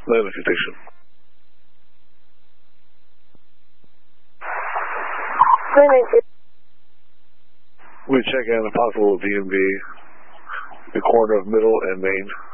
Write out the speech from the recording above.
Atlantic Station. We check in a possible DMV, the corner of Middle and Main.